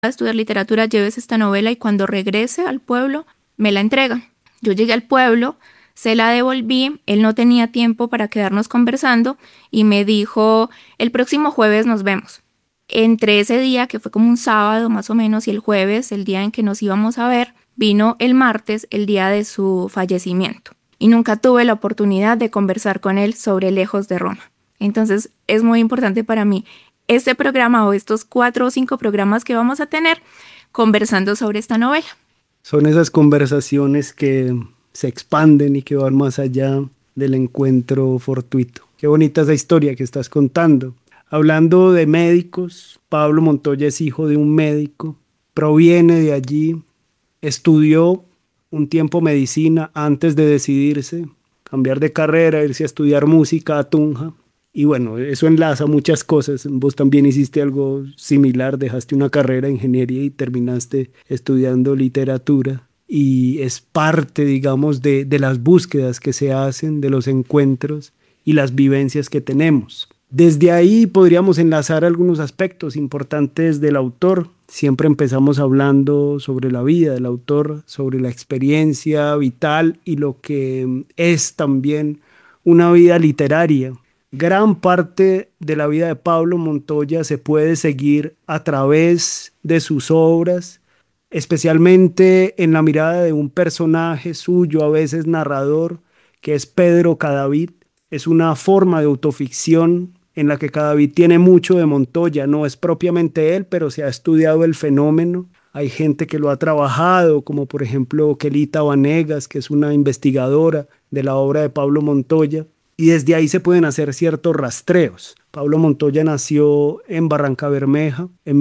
a estudiar literatura, lleves esta novela y cuando regrese al pueblo me la entrega. Yo llegué al pueblo, se la devolví, él no tenía tiempo para quedarnos conversando y me dijo, el próximo jueves nos vemos. Entre ese día, que fue como un sábado más o menos, y el jueves, el día en que nos íbamos a ver, vino el martes, el día de su fallecimiento. Y nunca tuve la oportunidad de conversar con él sobre Lejos de Roma. Entonces es muy importante para mí este programa o estos 4 o 5 programas que vamos a tener conversando sobre esta novela. Son esas conversaciones que se expanden y que van más allá del encuentro fortuito. Qué bonita esa historia que estás contando. Hablando de médicos, Pablo Montoya es hijo de un médico, proviene de allí, estudió un tiempo medicina antes de decidirse, cambiar de carrera, irse a estudiar música a Tunja. Y bueno, eso enlaza muchas cosas. Vos también hiciste algo similar, dejaste una carrera de ingeniería y terminaste estudiando literatura. Y es parte, digamos, de las búsquedas que se hacen, de los encuentros y las vivencias que tenemos. Desde ahí podríamos enlazar algunos aspectos importantes del autor. Siempre empezamos hablando sobre la vida del autor, sobre la experiencia vital y lo que es también una vida literaria. Gran parte de la vida de Pablo Montoya se puede seguir a través de sus obras, especialmente en la mirada de un personaje suyo, a veces narrador, que es Pedro Cadavid. Es una forma de autoficción en la que Cadavid tiene mucho de Montoya. No es propiamente él, pero se ha estudiado el fenómeno. Hay gente que lo ha trabajado, como por ejemplo Kelita Vanegas, que es una investigadora de la obra de Pablo Montoya. Y desde ahí se pueden hacer ciertos rastreos. Pablo Montoya nació en Barrancabermeja en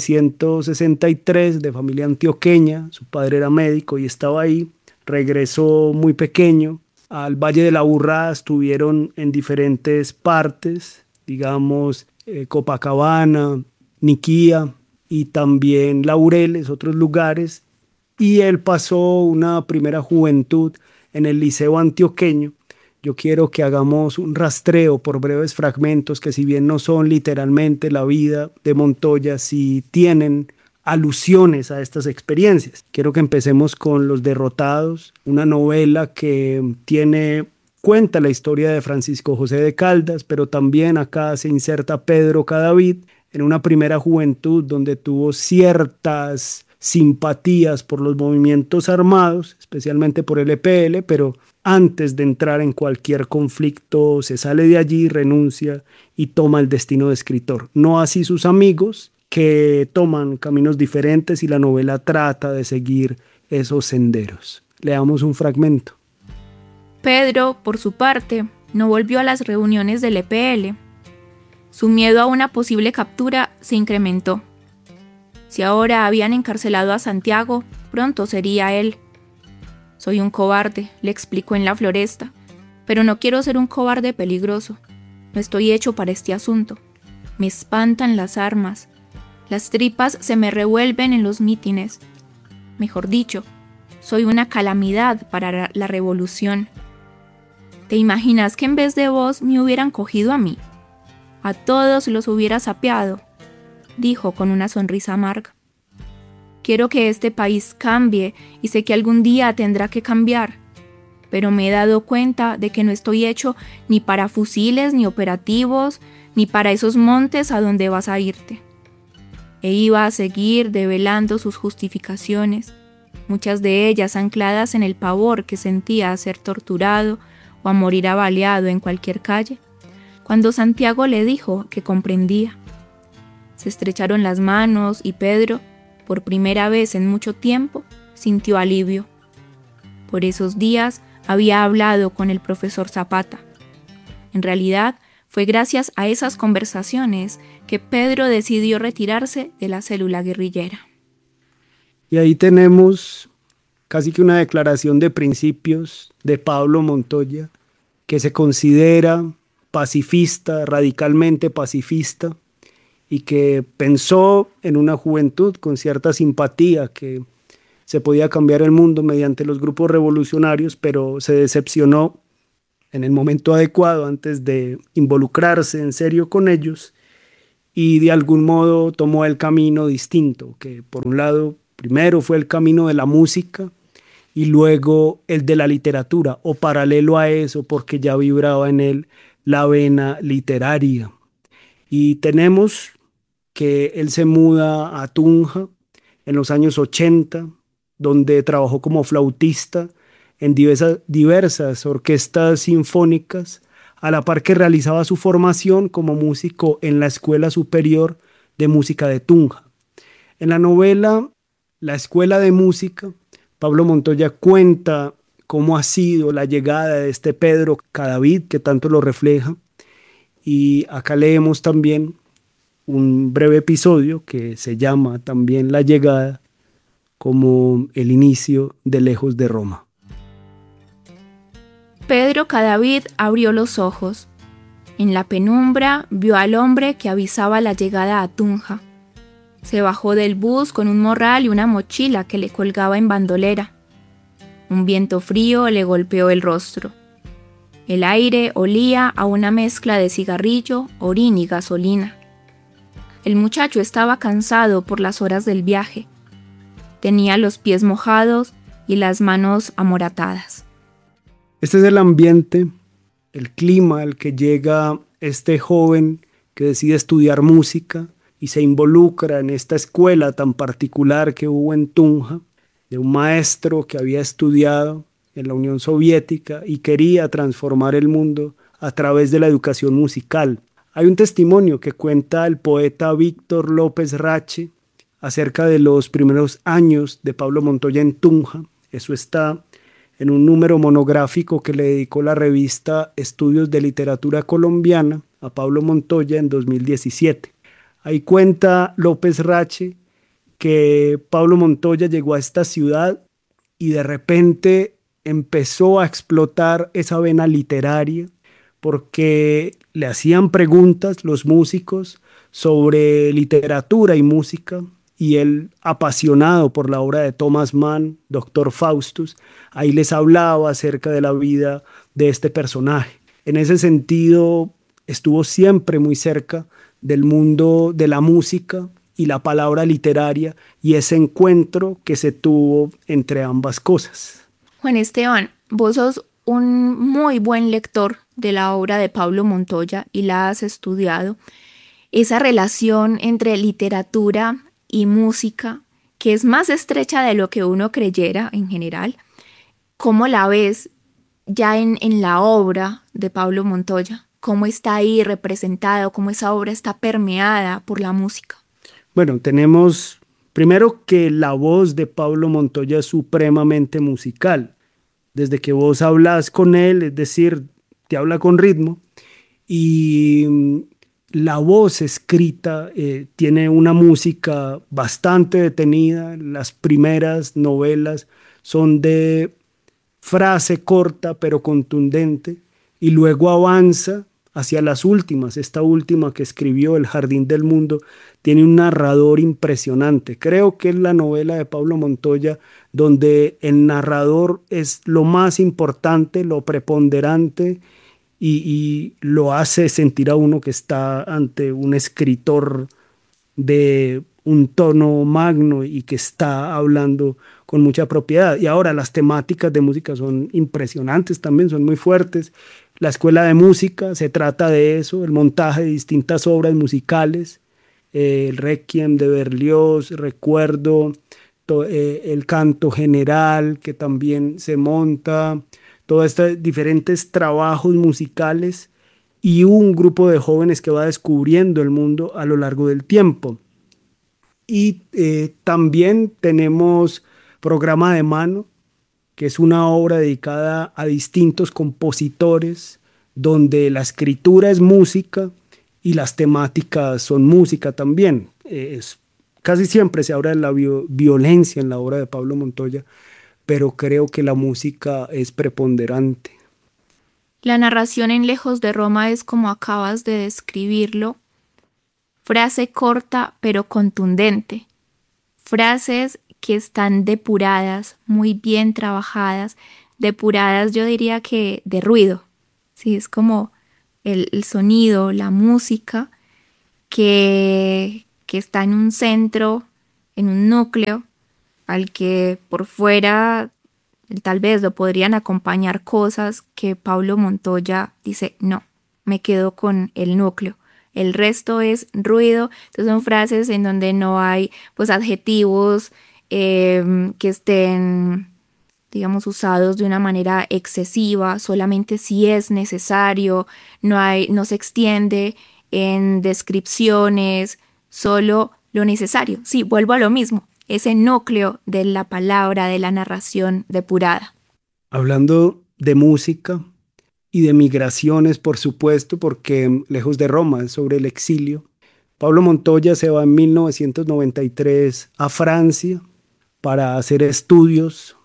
1963, de familia antioqueña. Su padre era médico y estaba ahí. Regresó muy pequeño al Valle de la Burrada. Estuvieron en diferentes partes, digamos Copacabana, Niquía y también Laureles, otros lugares. Y él pasó una primera juventud en el Liceo Antioqueño. Yo quiero que hagamos un rastreo por breves fragmentos que, si bien no son literalmente la vida de Montoya, sí tienen alusiones a estas experiencias. Quiero que empecemos con Los Derrotados, una novela que cuenta la historia de Francisco José de Caldas, pero también acá se inserta Pedro Cadavid en una primera juventud donde tuvo ciertas simpatías por los movimientos armados, especialmente por el EPL, pero antes de entrar en cualquier conflicto se sale de allí, renuncia y toma el destino de escritor. No así sus amigos, que toman caminos diferentes, y la novela trata de seguir esos senderos. Leamos un fragmento. Pedro, por su parte, no volvió a las reuniones del EPL. Su miedo a una posible captura se incrementó. Si ahora habían encarcelado a Santiago, pronto sería él. Soy un cobarde, le explicó en la floresta, pero no quiero ser un cobarde peligroso. No estoy hecho para este asunto. Me espantan las armas. Las tripas se me revuelven en los mítines. Mejor dicho, soy una calamidad para la revolución. ¿Te imaginas que en vez de vos me hubieran cogido a mí? A todos los hubiera sapeado, dijo con una sonrisa amarga. Quiero que este país cambie y sé que algún día tendrá que cambiar, pero me he dado cuenta de que no estoy hecho ni para fusiles ni operativos, ni para esos montes a donde vas a irte. E iba a seguir develando sus justificaciones, muchas de ellas ancladas en el pavor que sentía a ser torturado o a morir abaleado en cualquier calle, cuando Santiago le dijo que comprendía. Se estrecharon las manos y Pedro, por primera vez en mucho tiempo, sintió alivio. Por esos días había hablado con el profesor Zapata. En realidad, fue gracias a esas conversaciones que Pedro decidió retirarse de la célula guerrillera. Y ahí tenemos casi que una declaración de principios de Pablo Montoya, que se considera pacifista, radicalmente pacifista, y que pensó en una juventud con cierta simpatía que se podía cambiar el mundo mediante los grupos revolucionarios, pero se decepcionó en el momento adecuado antes de involucrarse en serio con ellos y de algún modo tomó el camino distinto, que por un lado primero fue el camino de la música y luego el de la literatura, o paralelo a eso, porque ya vibraba en él la vena literaria. Y tenemos que él se muda a Tunja en los años 80, donde trabajó como flautista en diversas orquestas sinfónicas, a la par que realizaba su formación como músico en la Escuela Superior de Música de Tunja. En la novela La Escuela de Música, Pablo Montoya cuenta cómo ha sido la llegada de este Pedro Cadavid, que tanto lo refleja, y acá leemos también un breve episodio que se llama también La Llegada, como el inicio de Lejos de Roma. Pedro Cadavid abrió los ojos. En la penumbra vio al hombre que avisaba la llegada a Tunja. Se bajó del bus con un morral y una mochila que le colgaba en bandolera. Un viento frío le golpeó el rostro. El aire olía a una mezcla de cigarrillo, orín y gasolina. El muchacho estaba cansado por las horas del viaje. Tenía los pies mojados y las manos amoratadas. Este es el ambiente, el clima al que llega este joven que decide estudiar música y se involucra en esta escuela tan particular que hubo en Tunja, de un maestro que había estudiado en la Unión Soviética y quería transformar el mundo a través de la educación musical. Hay un testimonio que cuenta el poeta Víctor López Rache acerca de los primeros años de Pablo Montoya en Tunja. Eso está en un número monográfico que le dedicó la revista Estudios de Literatura Colombiana a Pablo Montoya en 2017. Ahí cuenta López Rache que Pablo Montoya llegó a esta ciudad y de repente empezó a explotar esa vena literaria porque le hacían preguntas los músicos sobre literatura y música, y él, apasionado por la obra de Thomas Mann, Doctor Faustus, ahí les hablaba acerca de la vida de este personaje. En ese sentido, estuvo siempre muy cerca del mundo de la música y la palabra literaria y ese encuentro que se tuvo entre ambas cosas. Juan Esteban, vos sos un muy buen lector de la obra de Pablo Montoya y la has estudiado. Esa relación entre literatura y música, que es más estrecha de lo que uno creyera en general, ¿cómo la ves ya en la obra de Pablo Montoya? ¿Cómo está ahí representado? ¿Cómo esa obra está permeada por la música? Bueno, tenemos primero que la voz de Pablo Montoya es supremamente musical. Desde que vos hablas con él, es decir, te habla con ritmo, y la voz escrita tiene una música bastante detenida. Las primeras novelas son de frase corta pero contundente y luego avanza hacia las últimas. Esta última que escribió, El Jardín del Mundo, tiene un narrador impresionante. Creo que es la novela de Pablo Montoya donde el narrador es lo más importante, lo preponderante, y lo hace sentir a uno que está ante un escritor de un tono magno y que está hablando con mucha propiedad. Y ahora las temáticas de música son impresionantes también, son muy fuertes. La escuela de música se trata de eso, el montaje de distintas obras musicales, el Requiem de Berlioz, recuerdo el canto general que también se monta, todos estos diferentes trabajos musicales y un grupo de jóvenes que va descubriendo el mundo a lo largo del tiempo. Y también tenemos Programa de Mano, que es una obra dedicada a distintos compositores, donde la escritura es música y las temáticas son música también. Casi siempre se habla de la violencia en la obra de Pablo Montoya, pero creo que la música es preponderante. La narración en Lejos de Roma es como acabas de describirlo. Frase corta pero contundente. Frases que están depuradas, muy bien trabajadas, depuradas yo diría que de ruido. Sí, es como el sonido, la música que está en un centro, en un núcleo, al que por fuera tal vez lo podrían acompañar cosas que Pablo Montoya dice, no, me quedo con el núcleo. El resto es ruido. Entonces son frases en donde no hay pues adjetivos que estén, digamos, usados de una manera excesiva, solamente si es necesario, no se extiende en descripciones, solo lo necesario. Sí, vuelvo a lo mismo, ese núcleo de la palabra, de la narración depurada. Hablando de música y de migraciones, por supuesto, porque lejos de Roma, sobre el exilio, Pablo Montoya se va en 1993 a Francia para hacer estudios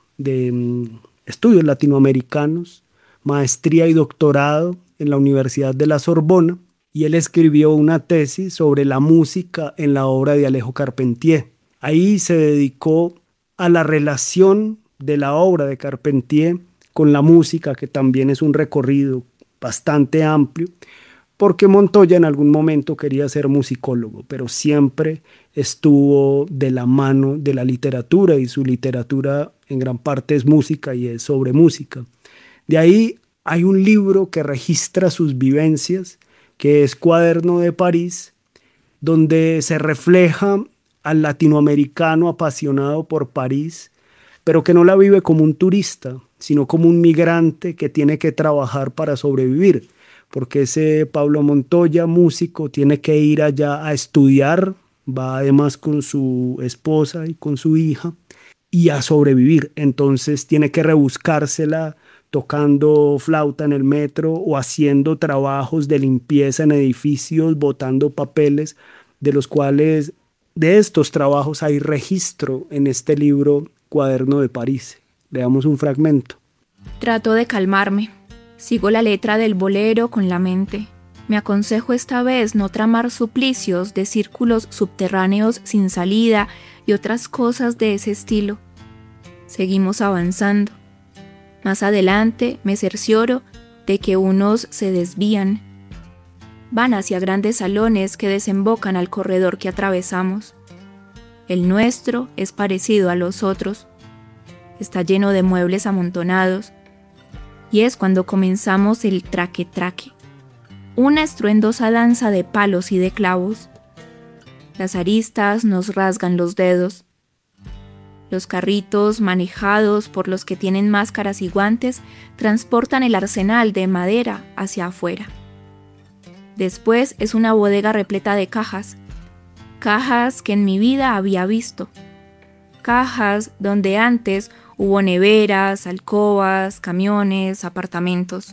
estudios latinoamericanos, maestría y doctorado en la Universidad de la Sorbona, y él escribió una tesis sobre la música en la obra de Alejo Carpentier. Ahí se dedicó a la relación de la obra de Carpentier con la música, que también es un recorrido bastante amplio, porque Montoya en algún momento quería ser musicólogo, pero siempre estuvo de la mano de la literatura, y su literatura en gran parte es música y es sobre música. De ahí hay un libro que registra sus vivencias, que es Cuaderno de París, donde se refleja al latinoamericano apasionado por París, pero que no la vive como un turista, sino como un migrante que tiene que trabajar para sobrevivir, porque ese Pablo Montoya, músico, tiene que ir allá a estudiar, va además con su esposa y con su hija, y a sobrevivir. Entonces tiene que rebuscársela tocando flauta en el metro o haciendo trabajos de limpieza en edificios, botando papeles, de los cuales de estos trabajos hay registro en este libro Cuaderno de París. Leamos un fragmento. Trato de calmarme. Sigo la letra del bolero con la mente. Me aconsejo esta vez no tramar suplicios de círculos subterráneos sin salida y otras cosas de ese estilo. Seguimos avanzando. Más adelante me cercioro de que unos se desvían. Van hacia grandes salones que desembocan al corredor que atravesamos. El nuestro es parecido a los otros. Está lleno de muebles amontonados. Y es cuando comenzamos el traque-traque. Una estruendosa danza de palos y de clavos. Las aristas nos rasgan los dedos. Los carritos, manejados por los que tienen máscaras y guantes, transportan el arsenal de madera hacia afuera. Después es una bodega repleta de cajas. Cajas que en mi vida había visto. Cajas donde antes hubo neveras, alcobas, camiones, apartamentos.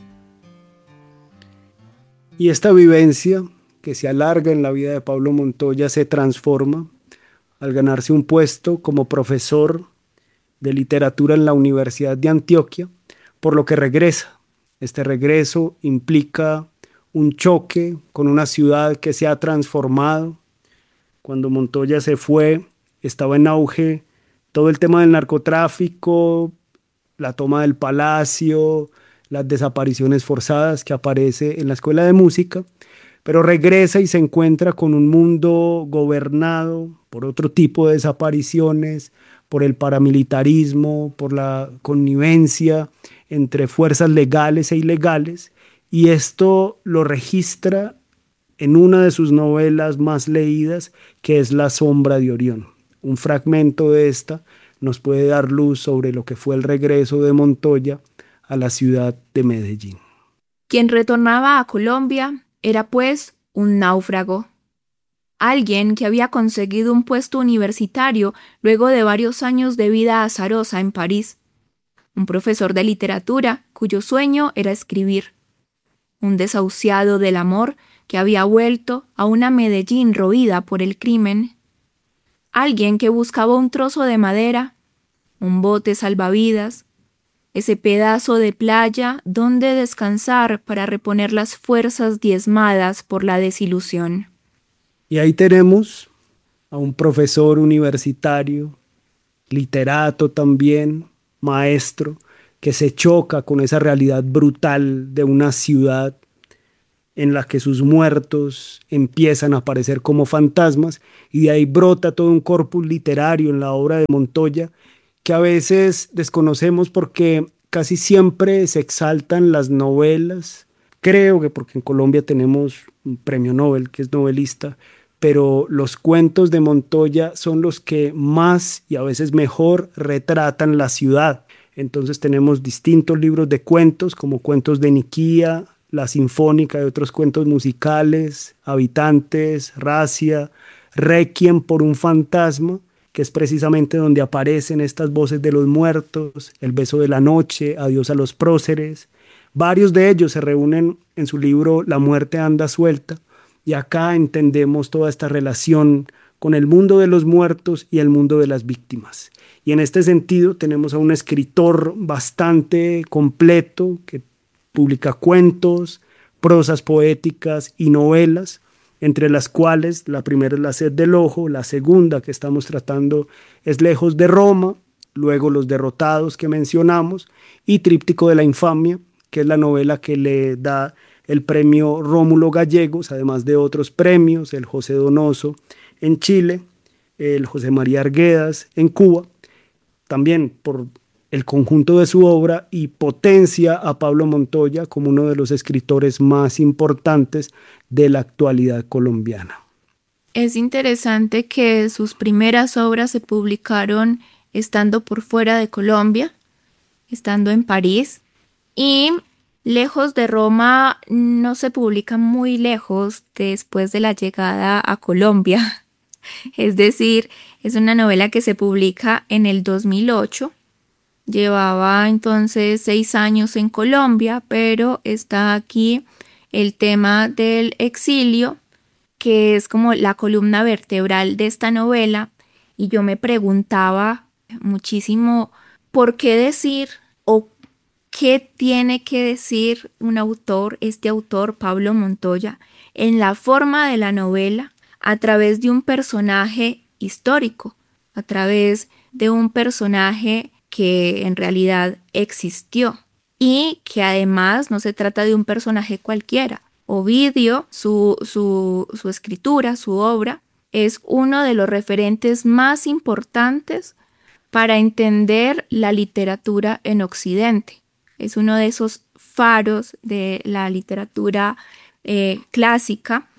Y esta vivencia, que se alarga en la vida de Pablo Montoya, se transforma al ganarse un puesto como profesor de literatura en la Universidad de Antioquia, por lo que regresa. Este regreso implica un choque con una ciudad que se ha transformado. Cuando Montoya se fue, estaba en auge todo el tema del narcotráfico, la toma del palacio, las desapariciones forzadas que aparece en la escuela de música, pero regresa y se encuentra con un mundo gobernado por otro tipo de desapariciones, por el paramilitarismo, por la connivencia entre fuerzas legales e ilegales, y esto lo registra en una de sus novelas más leídas, que es La sombra de Orión. Un fragmento de esta nos puede dar luz sobre lo que fue el regreso de Montoya a la ciudad de Medellín. Quien retornaba a Colombia era pues un náufrago. Alguien que había conseguido un puesto universitario luego de varios años de vida azarosa en París. Un profesor de literatura cuyo sueño era escribir. Un desahuciado del amor que había vuelto a una Medellín roída por el crimen. Alguien que buscaba un trozo de madera, un bote salvavidas, ese pedazo de playa donde descansar para reponer las fuerzas diezmadas por la desilusión. Y ahí tenemos a un profesor universitario, literato también, maestro, que se choca con esa realidad brutal de una ciudad en la que sus muertos empiezan a aparecer como fantasmas, y de ahí brota todo un corpus literario en la obra de Montoya que a veces desconocemos porque casi siempre se exaltan las novelas. Creo que porque en Colombia tenemos un premio Nobel que es novelista, pero los cuentos de Montoya son los que más y a veces mejor retratan la ciudad. Entonces tenemos distintos libros de cuentos, como Cuentos de Niquía, La Sinfónica y otros cuentos musicales, Habitantes, Racia, Requiem por un fantasma, que es precisamente donde aparecen estas voces de los muertos, El beso de la noche, Adiós a los próceres. Varios de ellos se reúnen en su libro La muerte anda suelta, y acá entendemos toda esta relación con el mundo de los muertos y el mundo de las víctimas. Y en este sentido tenemos a un escritor bastante completo que publica cuentos, prosas poéticas y novelas, entre las cuales la primera es La sed del ojo, la segunda que estamos tratando es Lejos de Roma, luego Los derrotados que mencionamos y Tríptico de la infamia, que es la novela que le da el premio Rómulo Gallegos, además de otros premios, el José Donoso en Chile, el José María Arguedas en Cuba, también por el conjunto de su obra, y potencia a Pablo Montoya como uno de los escritores más importantes de la actualidad colombiana. Es interesante que sus primeras obras se publicaron estando por fuera de Colombia, estando en París, y Lejos de Roma no se publica muy lejos después de la llegada a Colombia. Es decir, es una novela que se publica en el 2008. Llevaba entonces 6 años en Colombia, pero está aquí el tema del exilio, que es como la columna vertebral de esta novela. Y yo me preguntaba muchísimo por qué decir o qué tiene que decir un autor, este autor, Pablo Montoya, en la forma de la novela, a través de un personaje histórico, a través de un personaje que en realidad existió y que además no se trata de un personaje cualquiera. Ovidio, su escritura, su obra, es uno de los referentes más importantes para entender la literatura en Occidente. Es uno de esos faros de la literatura clásica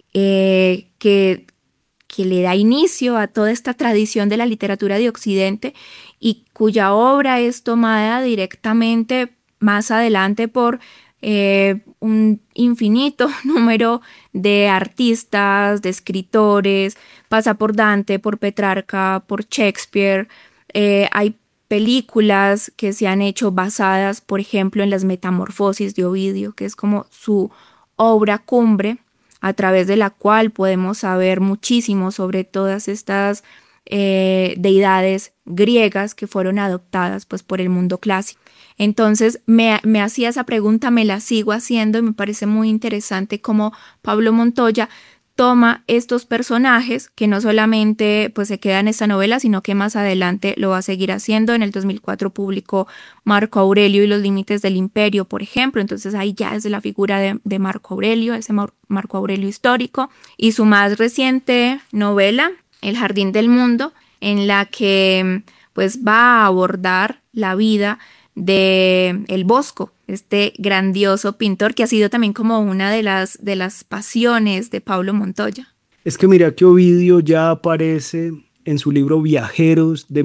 que le da inicio a toda esta tradición de la literatura de Occidente y cuya obra es tomada directamente más adelante por un infinito número de artistas, de escritores. Pasa por Dante, por Petrarca, por Shakespeare. Hay películas que se han hecho basadas, por ejemplo, en las Metamorfosis de Ovidio, que es como su obra cumbre, a través de la cual podemos saber muchísimo sobre todas estas deidades griegas que fueron adoptadas pues, por el mundo clásico. Entonces me hacía esa pregunta, me la sigo haciendo y me parece muy interesante cómo Pablo Montoya toma estos personajes que no solamente pues, se quedan en esta novela, sino que más adelante lo va a seguir haciendo. En el 2004 publicó Marco Aurelio y los límites del imperio, por ejemplo. Entonces ahí ya es la figura de Marco Aurelio, ese Marco Aurelio histórico. Y su más reciente novela, El jardín del mundo, en la que pues, va a abordar la vida de El Bosco, este grandioso pintor que ha sido también como una de las pasiones de Pablo Montoya. Es que mira que Ovidio ya aparece en su libro Viajeros de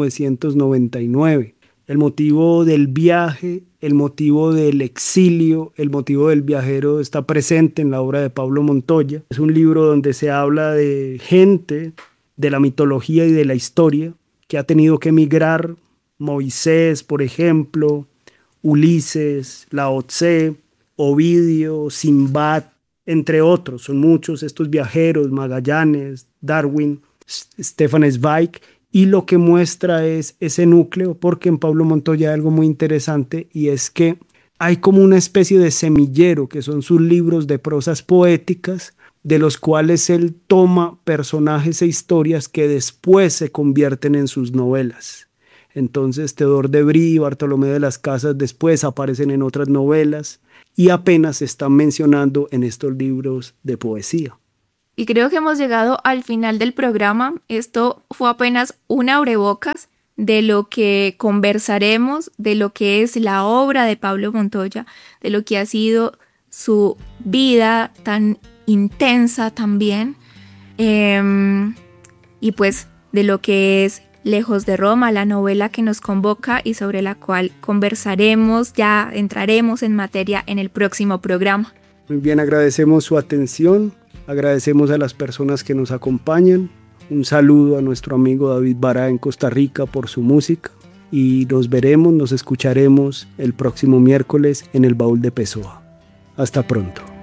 1999. El motivo del viaje, el motivo del exilio, el motivo del viajero está presente en la obra de Pablo Montoya. Es un libro donde se habla de gente, de la mitología y de la historia que ha tenido que emigrar. Moisés, por ejemplo, Ulises, Lao Tse, Ovidio, Sinbad, entre otros. Son muchos estos viajeros, Magallanes, Darwin, Stefan Zweig, y lo que muestra es ese núcleo, porque en Pablo Montoya hay algo muy interesante, y es que hay como una especie de semillero, que son sus libros de prosas poéticas, de los cuales él toma personajes e historias que después se convierten en sus novelas. Entonces Teodor de Bry y Bartolomé de las Casas después aparecen en otras novelas y apenas se están mencionando en estos libros de poesía. Y creo que hemos llegado al final del programa. Esto fue apenas un abrebocas de lo que conversaremos, de lo que es la obra de Pablo Montoya, de lo que ha sido su vida tan intensa también, y pues de lo que es Lejos de Roma, la novela que nos convoca y sobre la cual conversaremos, ya entraremos en materia en el próximo programa. Muy bien, agradecemos su atención, agradecemos a las personas que nos acompañan. Un saludo a nuestro amigo David Bará en Costa Rica por su música y nos escucharemos el próximo miércoles en el Baúl de Pessoa. Hasta pronto.